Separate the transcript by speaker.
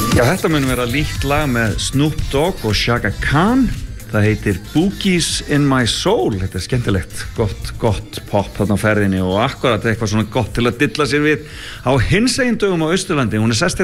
Speaker 1: Já, þetta mun vera líkt lag með Snoop Dogg og Chaka Khan. Það heitir Boogies in my soul. Þetta skemmtilegt, gott pop þarna á ferðinni og akkurat eitthvað svona gott til að dilla sér við á hinsegin dögum á Austurlandi. Hún sest